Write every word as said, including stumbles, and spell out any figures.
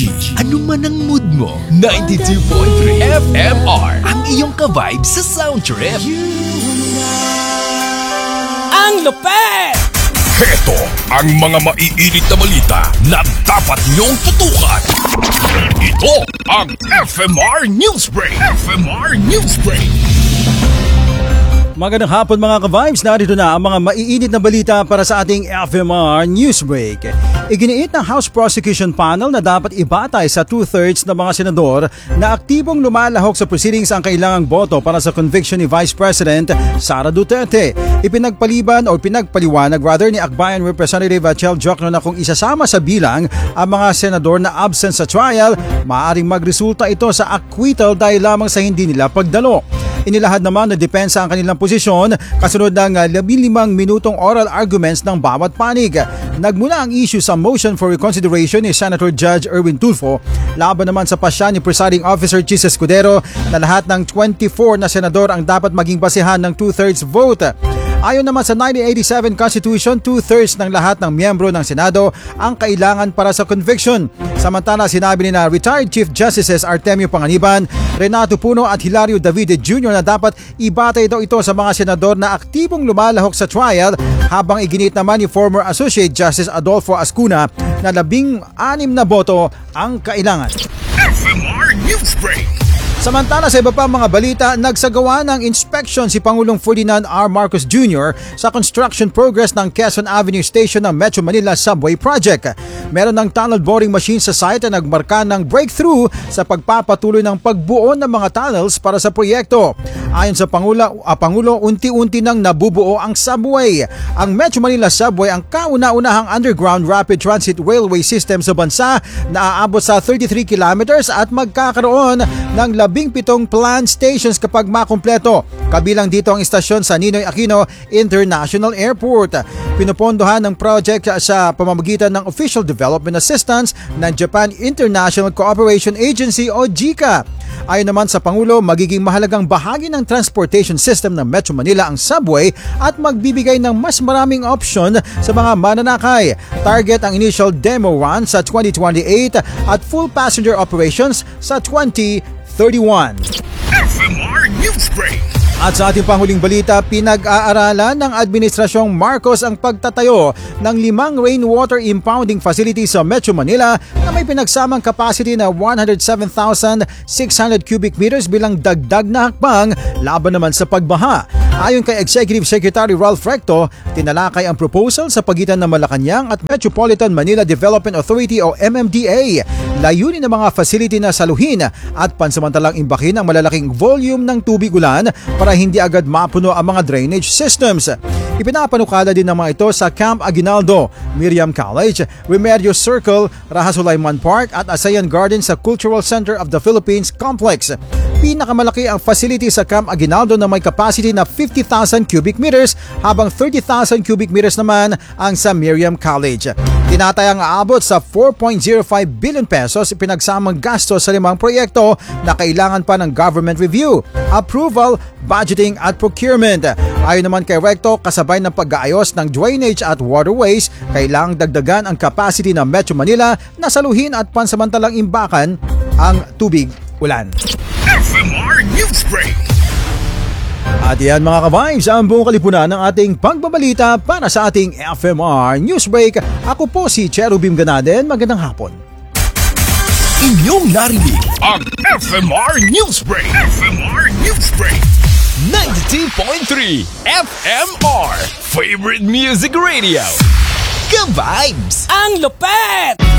energy. Ano man ang mood mo, ninety-two point three F M R ang iyong ka-vibe sa sound trip. Ang lupet! Heto ang mga maiinit na balita na dapat niyong tutukan. Ito ang F M R Newsbreak. F M R Newsbreak. Magandang hapon mga ka-vibes, narito na ang mga maiinit na balita para sa ating F M R Newsbreak. Iginiit ng House Prosecution Panel na dapat ibatay sa two-thirds ng mga senador na aktibong lumalahok sa proceedings ang kailangang boto para sa conviction ni Vice President Sara Duterte. Ipinagpaliban o pinagpaliwanag rather ni Akbayan Representative Chel Jokno na kung isasama sa bilang ang mga senador na absent sa trial, maaaring magresulta ito sa acquittal dahil lamang sa hindi nila pagdalo. Inilahad naman na depensa ang kanilang posisyon kasunod ng labinlimang minutong oral arguments ng bawat panig. Nagmula ang issue sa motion for reconsideration ni Senator Judge Erwin Tulfo laban naman sa pasya ni Presiding Officer Chis Escudero na lahat ng twenty-four na senador ang dapat maging basehan ng two-thirds vote. Ayon naman sa nineteen eighty-seven Constitution, two-thirds ng lahat ng miyembro ng Senado ang kailangan para sa conviction. Samantala, sinabi ni na retired Chief Justices Artemio Panganiban, Renato Puno at Hilario Davide Junior na dapat ibatay daw ito sa mga senador na aktibong lumalahok sa trial, habang iginit naman ni former Associate Justice Adolfo Ascuna na labing anim na boto ang kailangan. F M R Newsbreak. Samantala sa iba pa mga balita, nagsagawa ng inspection si Pangulong Ferdinand R. Marcos Junior sa construction progress ng Quezon Avenue Station ng Metro Manila Subway Project. Meron ng tunnel boring machine sa site na nagmarka ng breakthrough sa pagpapatuloy ng pagbuo ng mga tunnels para sa proyekto. Ayon sa Pangulo, uh, Pangulo, unti-unti nang nabubuo ang subway. Ang Metro Manila Subway ang kauna-unahang underground rapid transit railway system sa bansa na aabot sa thirty-three kilometers at magkakaroon ng labing pitong planned stations kapag makumpleto. Kabilang dito ang istasyon sa Ninoy Aquino International Airport. Pinupondohan ng project sa pamamagitan ng Official Development Assistance ng Japan International Cooperation Agency o JICA. Ayon naman sa Pangulo, magiging mahalagang bahagi ng transportation system ng Metro Manila ang subway at magbibigay ng mas maraming option sa mga mananakay. Target ang initial demo run sa twenty twenty-eight at full passenger operations sa twenty thirty-one. F M R Newsbreak. At sa ating panghuling balita, pinag-aaralan ng Administrasyong Marcos ang pagtatayo ng limang rainwater impounding facility sa Metro Manila na may pinagsamang capacity na one hundred seven thousand six hundred cubic meters bilang dagdag na hakbang laban naman sa pagbaha. Ayon kay Executive Secretary Ralph Recto, tinalakay ang proposal sa pagitan ng Malacanang at Metropolitan Manila Development Authority o M M D A. Layunin ng mga facility na saluhin at pansamantalang imbakin ang malalaking volume ng tubig ulan para hindi agad mapuno ang mga drainage systems. Ipinapanukala din ng mga ito sa Camp Aguinaldo, Miriam College, Remedios Circle, Raha Sulaiman Park at Asayan Gardens sa Cultural Center of the Philippines Complex. Pinakamalaki ang facility sa Camp Aguinaldo na may capacity na fifty thousand cubic meters habang thirty thousand cubic meters naman ang sa Miriam College. Tinatayang aabot sa four point zero five billion pesos pinagsamang gasto sa limang proyekto na kailangan pa ng government review, approval, budgeting at procurement. Ayon naman kay Recto, kasabay ng pag-aayos ng drainage at waterways, kailangang dagdagan ang capacity ng Metro Manila na saluhin at pansamantalang imbakan ang tubig ulan. F M R Newsbreak. At yan mga ka-vibes, ang buong kalipunan ng ating pagbabalita para sa ating F M R Newsbreak. Ako po si Cherubim Ganaden. Magandang hapon. Inyong narinig ang F M R Newsbreak. F M R Newsbreak. ninety-two point three F M R Favorite Music Radio. Ka-vibes! Ang lupet!